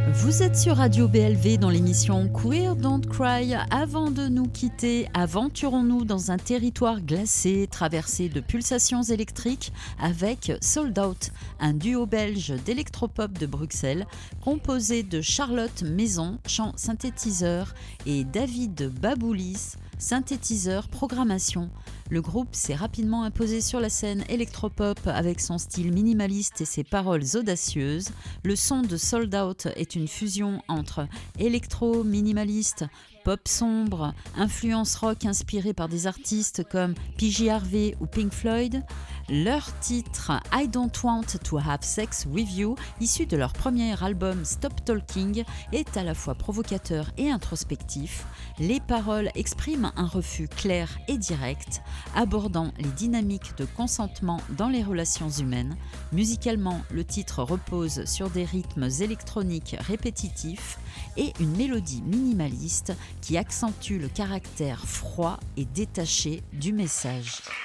Vous êtes sur Radio BLV dans l'émission Queer Don't Cry. Avant de nous quitter, aventurons-nous dans un territoire glacé, traversé de pulsations électriques avec Sold Out, un duo belge d'électropop de Bruxelles, composé de Charlotte Maison, chant synthétiseur, et David Baboulis, synthétiseur programmation. Le groupe s'est rapidement imposé sur la scène électropop avec son style minimaliste et ses paroles audacieuses. Le son de Sold Out est une fusion entre électro, minimaliste, pop sombre, influence rock inspirée par des artistes comme PJ Harvey ou Pink Floyd. Leur titre I Don't Want to Have Sex With You, issu de leur premier album Stop Talking, est à la fois provocateur et introspectif. Les paroles expriment un refus clair et direct, abordant les dynamiques de consentement dans les relations humaines. Musicalement, le titre repose sur des rythmes électroniques répétitifs et une mélodie minimaliste qui accentue le caractère froid et détaché du message.